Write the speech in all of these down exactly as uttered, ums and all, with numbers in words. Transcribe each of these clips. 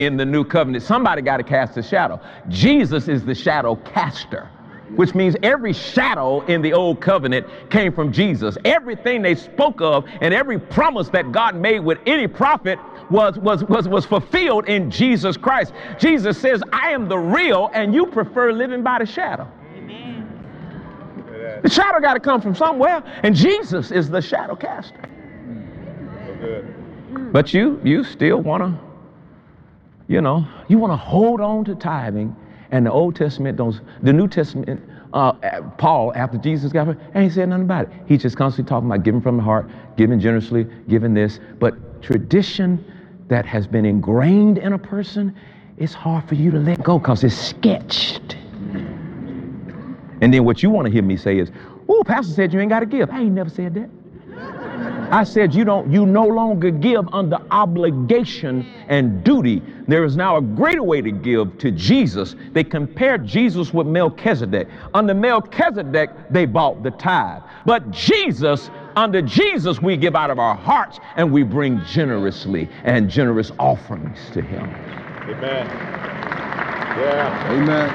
in the new covenant. Somebody got to cast a shadow. Jesus is the shadow caster, which means every shadow in the old covenant came from Jesus. Everything they spoke of and every promise that God made with any prophet was, was, was, was fulfilled in Jesus Christ. Jesus says, I am the real, and you prefer living by the shadow. Amen. The shadow got to come from somewhere, and Jesus is the shadow caster. So good. But you, you still want to, you know, you want to hold on to tithing. And the Old Testament, don't, the New Testament, uh, Paul, after Jesus got here, and he said nothing about it. He's just constantly talking about giving from the heart, giving generously, giving this. But tradition that has been ingrained in a person, it's hard for you to let go because it's sketched. And then what you want to hear me say is, oh, pastor said you ain't got to give. I ain't never said that. I said you don't, you no longer give under obligation and duty. There is now a greater way to give to Jesus. They compared Jesus with Melchizedek. Under Melchizedek, they bought the tithe. But Jesus, under Jesus, we give out of our hearts and we bring generously and generous offerings to him. Amen. Yeah.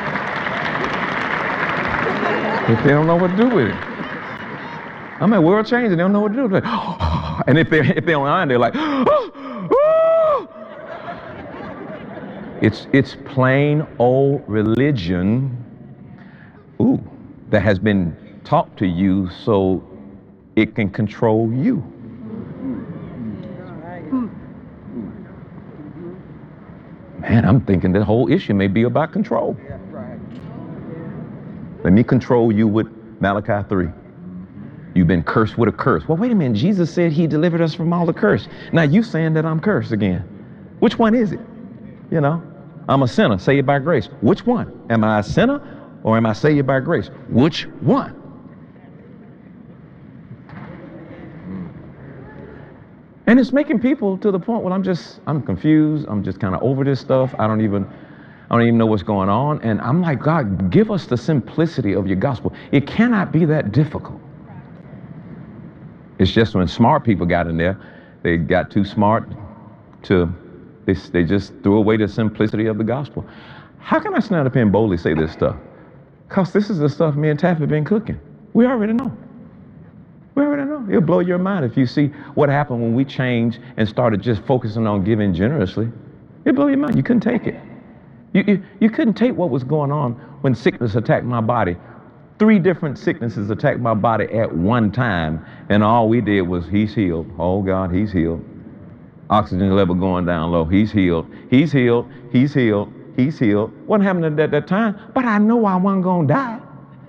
Amen. If they don't know what to do with it. I'm at World Change and they don't know what to do. Like, oh. And if they're, if they're online, they're like, oh, oh. It's, it's plain old religion, ooh, that has been taught to you so it can control you. Man, I'm thinking the whole issue may be about control. Let me control you with Malachi three. You've been cursed with a curse. Well, wait a minute. Jesus said he delivered us from all the curse. Now you saying that I'm cursed again. Which one is it? You know, I'm a sinner, saved by grace. Which one? Am I a sinner or am I saved by grace? Which one? And it's making people to the point where I'm just, I'm confused. I'm just kind of over this stuff. I don't even, I don't even know what's going on. And I'm like, God, give us the simplicity of your gospel. It cannot be that difficult. It's just when smart people got in there, they got too smart to, they, they just threw away the simplicity of the gospel. How can I stand up here and boldly say this stuff? Because this is the stuff me and Taffy have been cooking. We already know. We already know. It'll blow your mind if you see what happened when we changed and started just focusing on giving generously. It'll blow your mind. You couldn't take it. You, you, you couldn't take what was going on when sickness attacked my body. Three different sicknesses attacked my body at one time, and all we did was, he's healed. Oh God, he's healed. Oxygen level going down low. He's healed. He's healed. He's healed. He's healed. What happened at that time? But I know I wasn't going to die.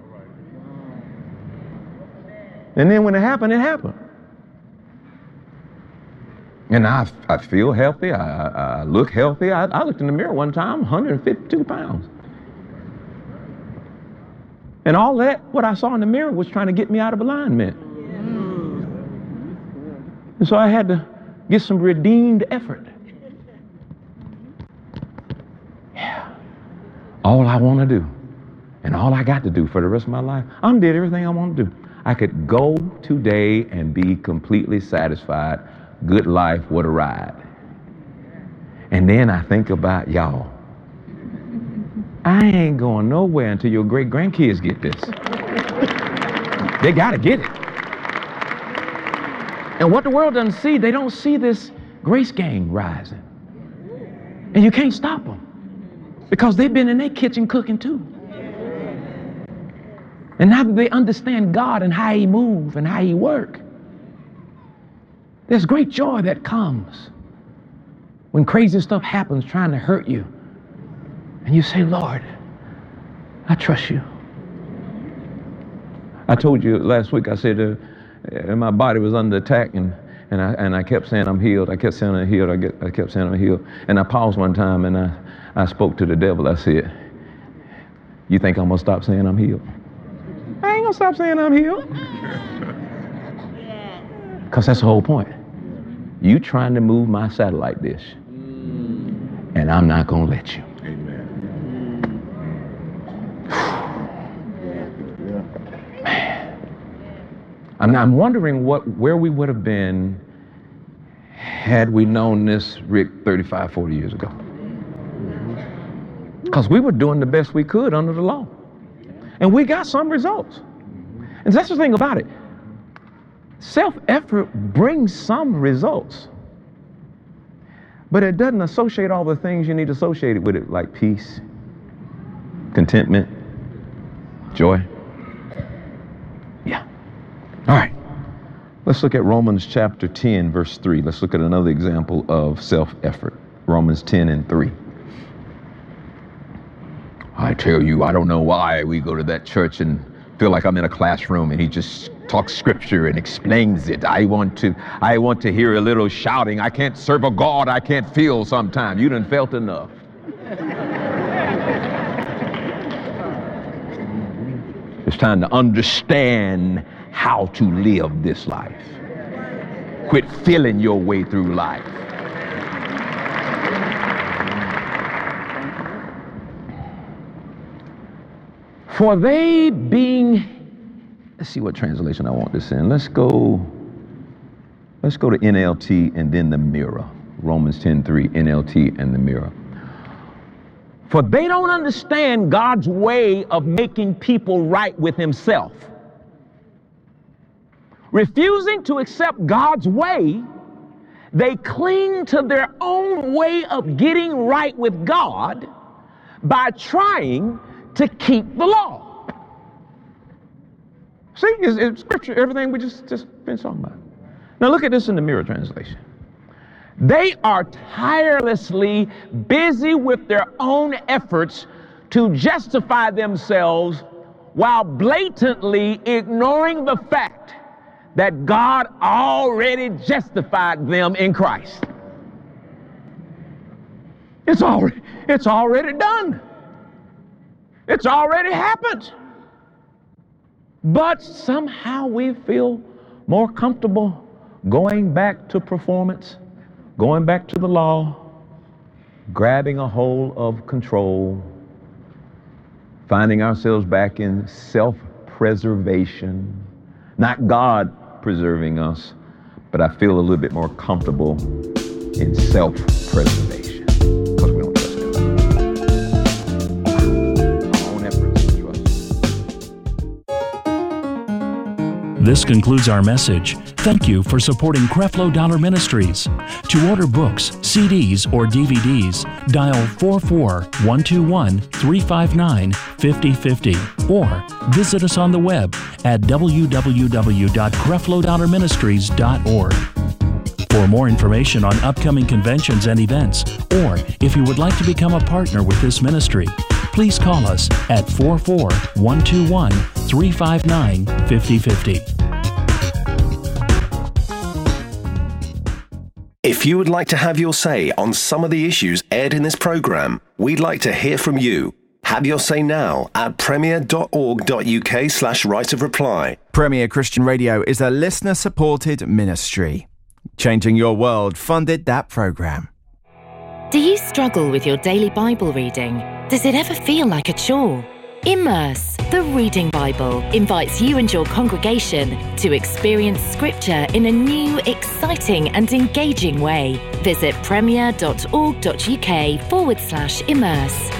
And then when it happened, it happened. And I, I feel healthy. I, I look healthy. I, I looked in the mirror one time, one hundred fifty-two pounds. And all that, what I saw in the mirror was trying to get me out of alignment. And so I had to get some redeemed effort. Yeah. All I want to do, and all I got to do for the rest of my life, I did everything I want to do. I could go today and be completely satisfied. Good life, what a ride. And then I think about y'all. I ain't going nowhere until your great grandkids get this. They got to get it. And what the world doesn't see, they don't see this grace gang rising. And you can't stop them because they've been in their kitchen cooking too. And now that they understand God and how he moves and how he works, there's great joy that comes when crazy stuff happens trying to hurt you. And you say, Lord, I trust you. I told you last week, I said uh, my body was under attack, and, and, I, and I kept saying I'm healed. I kept saying I'm healed. I, get, I kept saying I'm healed. And I paused one time, and I, I spoke to the devil. I said, you think I'm going to stop saying I'm healed? I ain't going to stop saying I'm healed. Because that's the whole point. You trying to move my satellite dish, and I'm not going to let you. I'm, I'm wondering what, where we would have been had we known this Rick thirty-five, forty years ago. Because we were doing the best we could under the law. And we got some results. And that's the thing about it. Self-effort brings some results. But it doesn't associate all the things you need associated with it, like peace, contentment, joy. Yeah. All right. Let's look at Romans chapter ten, verse three. Let's look at another example of self-effort. Romans ten and three. I tell you, I don't know why we go to that church and feel like I'm in a classroom and he just talks scripture and explains it. I want to, I want to hear a little shouting. I can't serve a God I can't feel sometimes. You done felt enough. It's time to understand how to live this life. Quit feeling your way through life. For they being, let's see what translation I want this in. Let's go, let's go to N L T and then the Mirror. Romans ten three, N L T and the Mirror. For they don't understand God's way of making people right with himself. Refusing to accept God's way, they cling to their own way of getting right with God by trying to keep the law. See, it's, it's scripture, everything we just, just been talking about. Now look at this in the Mirror translation. They are tirelessly busy with their own efforts to justify themselves while blatantly ignoring the fact that God already justified them in Christ. It's already, it's already done. It's already happened. But somehow we feel more comfortable going back to performance, going back to the law, grabbing a hold of control, finding ourselves back in self-preservation, not God preserving us, but I feel a little bit more comfortable in self-preservation because we don't trust God. Our own efforts to trust. This concludes our message. Thank you for supporting Creflo Dollar Ministries. To order books, C Ds, or D V Ds, dial four four, one two one, three five nine, five zero five zero or visit us on the web at w w w dot creflo dollar ministries dot org. For more information on upcoming conventions and events, or if you would like to become a partner with this ministry, please call us at four four, one two one, three five nine, five zero five zero. If you would like to have your say on some of the issues aired in this program, we'd like to hear from you. Have your say now at premier dot org dot u k slash right of reply. Premier Christian Radio is a listener-supported ministry. Changing Your World funded that program. Do you struggle with your daily Bible reading? Does it ever feel like a chore? Immerse, the Reading Bible, invites you and your congregation to experience Scripture in a new, exciting and engaging way. Visit premier dot org dot u k forward slash immerse